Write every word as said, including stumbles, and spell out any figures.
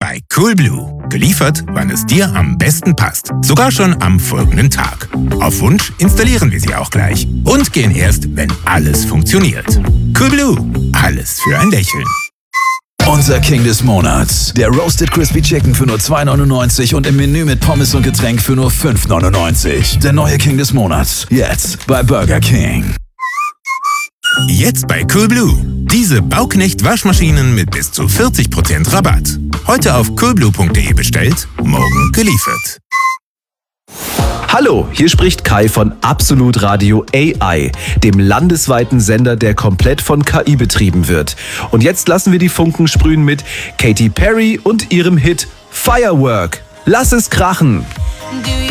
bei Coolblue. Geliefert, wann es dir am besten passt. Sogar schon am folgenden Tag. Auf Wunsch installieren wir sie auch gleich. Und gehen erst, wenn alles funktioniert. Coolblue. Alles für ein Lächeln. Unser King des Monats. Der Roasted Crispy Chicken für nur zwei neunundneunzig und im Menü mit Pommes und Getränk für nur fünf neunundneunzig. Der neue King des Monats. Jetzt bei Burger King. Jetzt bei Coolblue. Diese Bauknecht-Waschmaschinen mit bis zu vierzig Prozent Rabatt. Heute auf coolblue punkt de bestellt, morgen geliefert. Hallo, hier spricht Kai von Absolut Radio A I, dem landesweiten Sender, der komplett von K I betrieben wird. Und jetzt lassen wir die Funken sprühen mit Katy Perry und ihrem Hit Firework. Lass es krachen!